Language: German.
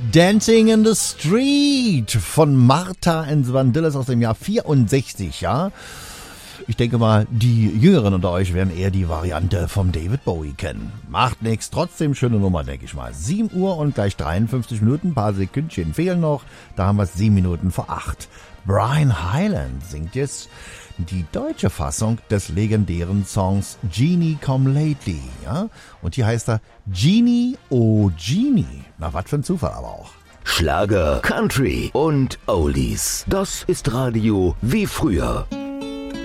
Dancing in the Street von Martha and the Vandellas aus dem Jahr 64, ja. Ich denke mal, die Jüngeren unter euch werden eher die Variante vom David Bowie kennen. Macht nix, trotzdem schöne Nummer, denke ich mal. 7 Uhr und gleich 53 Minuten, ein paar Sekündchen fehlen noch. Da haben wir es 7 Minuten vor 8. Brian Hyland singt jetzt die deutsche Fassung des legendären Songs Genie Come Lately, ja? Und hier heißt er Genie, oh Genie. Na, was für ein Zufall aber auch. Schlager, Country und Oldies. Das ist Radio wie früher.